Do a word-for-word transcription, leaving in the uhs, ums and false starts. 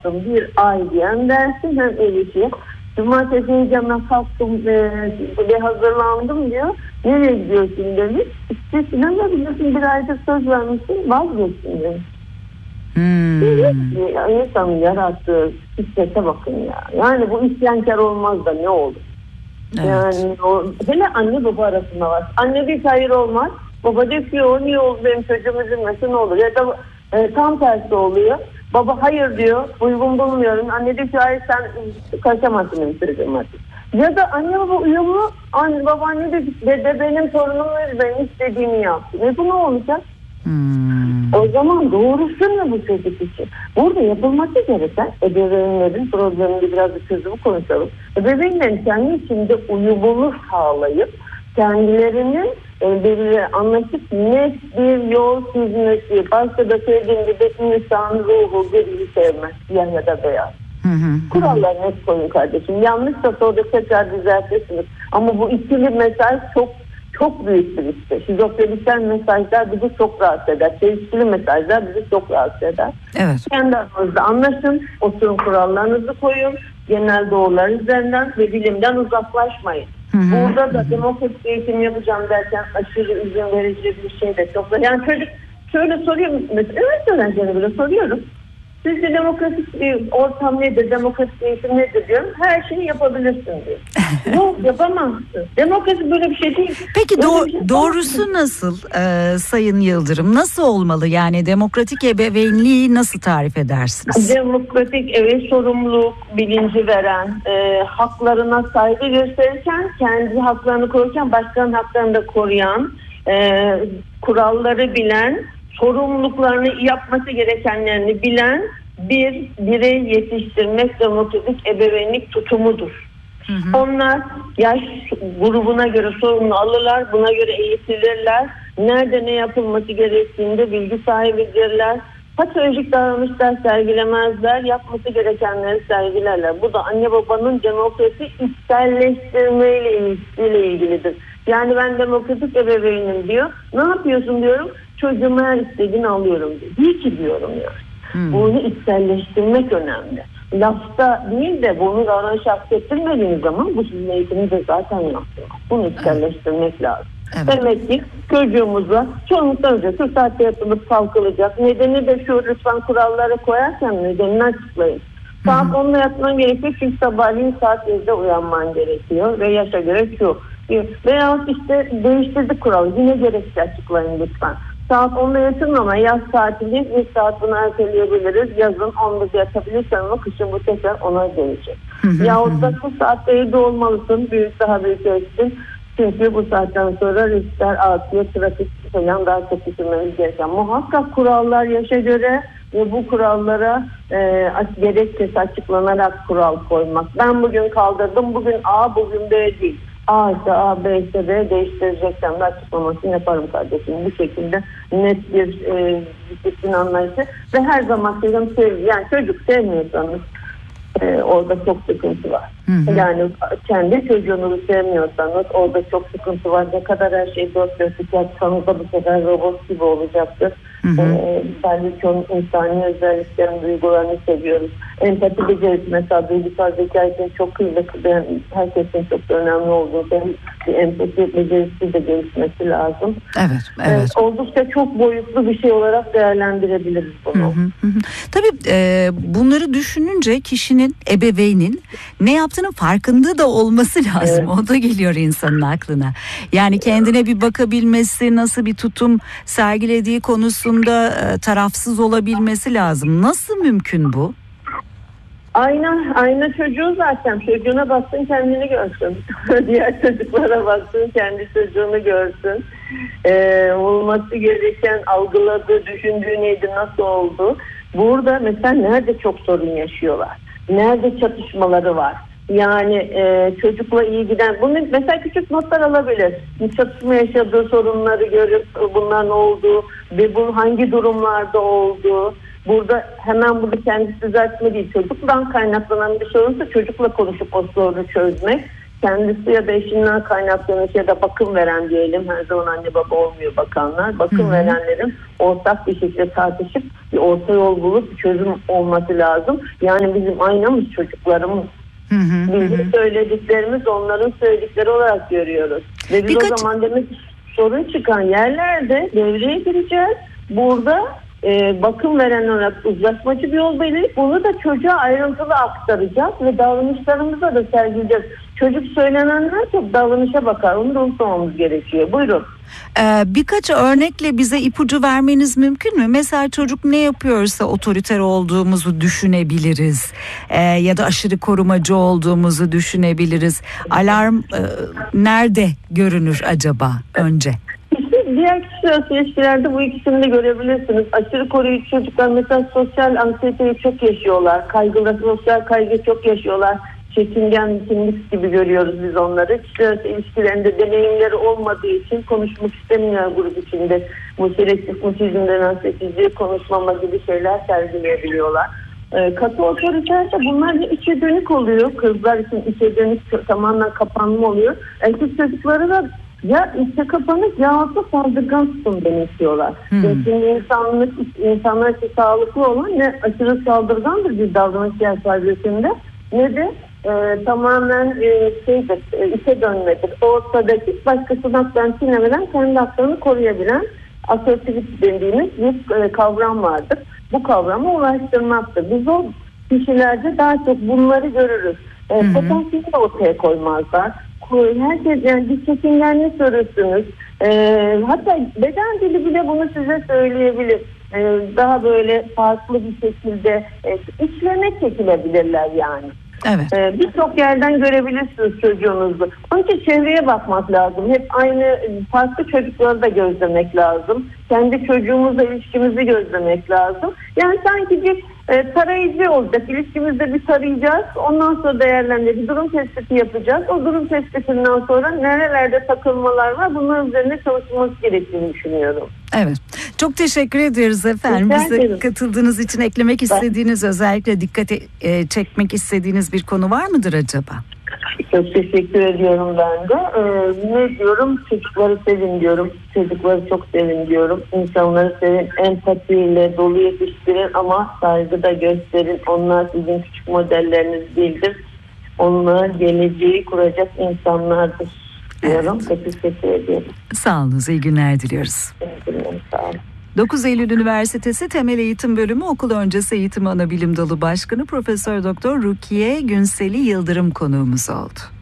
bir ay diyen dersin hem Elif'e. Cumartesi heyecanla kalktım ve, ve hazırlandım diyor. Nereye gidiyorsun demiş. İşte sinema biliyorsun, bir aydır söz vermişsin, vazgeçsin demiş. Hmm. Yani insanın yarattığı hissete bakın ya. Yani bu isyankar olmaz da ne olur? Evet. Yani o, hele anne baba arasında var. Anne bir hayır olmaz. Baba diyor ki o niye oldu, benim çocuğum üzülmesin, ne olur? Ya da e, tam tersi oluyor. Baba hayır diyor, uygun bulmuyorum. Anne diyor ki hayır, sen kaçamazsın benim çocuğum. Ya da anne baba uyumlu. Anne baba anne de dede benim torunum, benim istediğimi yaptı. Ne bu ne olacak? Hmm. O zaman doğrusu ne bu çocuk için? Burada yapılması gereken ebeveynlerin problemini biraz da çözümü konuşalım. Ebeveynlerin kendi içinde uyumunu sağlayıp kendilerinin birbirine anlaşıp net bir yol çizmesi. Başta da söylediğim gibi insan ruhu birini sevmez. Siyah ya da beyaz. Hı hı, kurallar hı. net koyun kardeşim. Yanlışsa sonra tekrar düzeltirsiniz. Ama bu ikili mesaj çok çok büyük bir işte. Şizofrenisel mesajlar bizi çok rahatsız eder. Çelişkili mesajlar bizi çok rahatsız eder. Evet. Kendi aranızda anlaşın. Oturun, kurallarınızı koyun. Genel doğrular üzerinden ve bilimden uzaklaşmayın. Hı hı, burada da hı. demokratik eğitim yapacağım derken aşırı izin verici bir şey de çok. Yani çocuk şöyle soruyorum. Mesela evet, öğrencilere bile soruyorum. Sizce demokratik bir ortam nedir? Demokratik eğitim nedir diyorum. Her şeyi yapabilirsin diyor. Yok, yapamazsın. Demokrasi böyle bir şey değil. Peki do- şey doğrusu nasıl e, Sayın Yıldırım? Nasıl olmalı? Yani demokratik ebeveynliği nasıl tarif edersiniz? Demokratik eve sorumluluk bilinci veren, e, haklarına saygı gösterirken, kendi haklarını korurken başkalarının haklarını da koruyan, e, kuralları bilen, sorumluluklarını, yapması gerekenlerini bilen bir birey yetiştirmek demokratik ebeveynlik tutumudur. Hı hı. Onlar yaş grubuna göre sorumlu alırlar, buna göre eğitilirler. Nerede ne yapılması gerektiğinde bilgi sahibidirler. Patolojik davranışlar sergilemezler, yapması gerekenleri sergilerler. Bu da anne babanın demokrasi içselleştirmeyle ilgisiyle ilgilidir. Yani ben demokratik ebeveynim diyor. Ne yapıyorsun diyorum. Çocuğuma her istediğini alıyorum diyor. İyi ki diyorum yani. Hmm. Bunu içselleştirmek önemli. Lafta değil de bunu davranış aksettirmediğiniz zaman bu sizin eğitiminize zaten yaptırmaz. Bunu içselleştirmek evet. lazım. Evet. Demek ki çocuğumuzla çoğunlukla önce şu saatte yatılıp kalkılacak. Nedeni de şu, lütfen kuralları koyarken nedenini açıklayın. Saat hmm. onla yatman gerekiyor çünkü sabahleyin saat yedide uyanman gerekiyor ve yaşa göre şu. Veyahut işte değiştirdik kuralı. Yine gerekçe açıklayın lütfen. Saat onda yatın ama yaz tatili bir saat bunu erteleyebiliriz. Yazın onda yatabilirsen ama kışın bu tekrar ona gelecek. Yahut da bu saatte evde olmalısın. Büyük daha büyük ölçün. Çünkü bu saatten sonra riskler artıyor. Trafik falan daha çok düşünmemiz gereken. Muhakkak kurallar yaşa göre ve bu kurallara e, gerekçesi açıklanarak kural koymak. Ben bugün kaldırdım. Bugün A, bugün B değil. A ise A, B ise B, değiştireceksem de açıklamasını yaparım kardeşim. Bu şekilde net bir e, disiplin anlayışı ve her zaman söylüyorum, yani çocuk sevmiyorsanız e, orada çok sıkıntı var. Hı hı. Yani kendi çocuğunuzu sevmiyorsanız orada çok sıkıntı var. Ne kadar her şey dört dörtlük yapsanız da bu sefer robot gibi olacaktır. Hı hı. Ee, sadece onun insani özelliklerini, duygularını seviyoruz. Empati becerisi mesela duygusal zeka için çok kıymetli, herkesin çok önemli olduğu bir empati becerisi de gelişmesi lazım. Evet, evet. Ee, oldukça çok boyutlu bir şey olarak değerlendirebiliriz bunu. Hı hı hı. Tabii e, bunları düşününce kişinin, ebeveynin ne yaptığının farkında da olması lazım. Evet. O da geliyor insanın aklına. Yani kendine bir bakabilmesi, nasıl bir tutum sergilediği konusunda da tarafsız olabilmesi lazım. Nasıl mümkün bu? Ayna, ayna çocuğu zaten. Çocuğuna baksın, kendini görsün. Diğer çocuklara baksın, kendi çocuğunu görsün. Ee, olması gereken, algıladığı, düşündüğü neydi, nasıl oldu? Burada mesela nerede çok sorun yaşıyorlar? Nerede çatışmaları var? Yani e, çocukla iyi giden, bunu mesela küçük notlar alabilir. Bir çatışma yaşadığı sorunları görüp bunların olduğu ve bunun hangi durumlarda olduğu. Burada hemen bunu kendisi düzeltme değil. Çocuktan kaynaklanan bir sorunsa çocukla konuşup o sorunu çözmek. kendisi ya da eşinden kaynaklanmış ya da bakım veren diyelim, her zaman anne baba olmuyor bakanlar, bakım Hı-hı. verenlerin ortak bir şekilde tartışıp bir orta yol bulup çözüm olması lazım. Yani bizim aynamız çocuklarımız. Hı hı, Bizim hı. söylediklerimiz onların söyledikleri olarak görüyoruz. Ve biz Birkaç... o zaman demek sorun çıkan yerlerde devreye gireceğiz. Burada e, bakım veren olarak uzlaşmacı bir yol belirleyip bunu da çocuğa ayrıntılı aktaracağız ve davranışlarımıza da sergileyeceğiz. Çocuk söylenenler çok davranışa bakar. Onu da unutmamamız gerekiyor. Buyurun. Ee, birkaç örnekle bize ipucu vermeniz mümkün mü? Mesela çocuk ne yapıyorsa otoriter olduğumuzu düşünebiliriz. Ee, ya da aşırı korumacı olduğumuzu düşünebiliriz. Alarm e, nerede görünür acaba önce? İşte diğer kişiler arası ilişkilerde bu ikisini de görebilirsiniz. Aşırı koruyucu çocuklar mesela sosyal anksiyeteyi çok yaşıyorlar. Kaygılı, sosyal kaygı çok yaşıyorlar. Çekingen, kimlik gibi görüyoruz biz onları. Kişiler arası ilişkilerinde deneyimleri olmadığı için konuşmak istemiyor grup içinde. Muselektif mutizmden anksiyetizliği konuşmama gibi şeyler sergileyebiliyorlar. E, katı otoriterse bunlar da içe dönük oluyor. Kızlar için içe dönük tamamen kapanma oluyor. Erkek çocukları da ya içe kapanık ya da saldırgan tutum benimsiyorlar. Hmm. Çünkü insanlık, insanlar için sağlıklı olan ne aşırı saldırgandır bir davranış çerçevesinde ne de e, tamamen e, şeydir, e, içe dönmedir. Ortadaki başkasının haklarını çiğnemeden kendi haklarını koruyabilen asertiflik dediğimiz bir e, kavram vardır. Bu kavramı ulaştırmaktır. Biz o kişilerde daha çok bunları görürüz. E, potansiyeli ortaya koymazlar. Herkes yani bir çekingenlik görürsünüz. E, hatta beden dili bile bunu size söyleyebilir. E, daha böyle farklı bir şekilde e, içleme çekilebilirler yani. Evet. Ee, birçok yerden görebilirsiniz çocuğunuzu. Onun için çevreye bakmak lazım. Hep aynı farklı çocukları da gözlemek lazım. Kendi çocuğumuzla ilişkimizi gözlemek lazım. Yani sanki bir e, tarayıcı olacak. İlişkimizde bir tarayacağız. Ondan sonra değerlendirip bir durum tespiti yapacağız. O durum tespitinden sonra nerelerde takılmalar var bunların üzerine çalışılması gerektiğini düşünüyorum. Evet. Çok teşekkür ederiz efendim. Bize katıldığınız için eklemek istediğiniz, özellikle dikkate e, çekmek istediğiniz bir konu var mıdır acaba? Çok teşekkür ediyorum ben de. Ee, ne diyorum? Çocukları sevin diyorum. Çocukları çok sevin diyorum. İnsanları sevin. Empatiyle dolu yetiştirin ama saygı da gösterin. Onlar sizin küçük modelleriniz değildir. Onlar geleceği kuracak insanlardır diyorum. Evet. Teşekkür ediyorum. Sağ olun. İyi günler diliyoruz. Sağ olun. dokuz Eylül Üniversitesi Temel Eğitim Bölümü Okul Öncesi Eğitim Anabilim Dalı Başkanı Profesör Doktor Rukiye Günseli Yıldırım konuğumuz oldu.